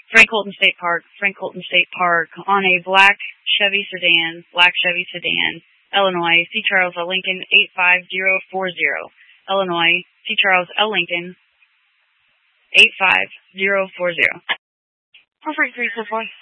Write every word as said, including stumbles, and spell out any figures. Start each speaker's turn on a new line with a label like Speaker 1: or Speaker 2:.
Speaker 1: Frank Holton State Park, Frank Holton State Park, on a black Chevy sedan, black Chevy sedan, Illinois, C. Charles L. Lincoln, eight five zero four zero. Illinois, C. Charles L. Lincoln, eight five zero four zero. Four three three four four.